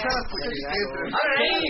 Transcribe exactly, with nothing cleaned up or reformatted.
empezar a escuchar y que entren. ¡Ahora ahí!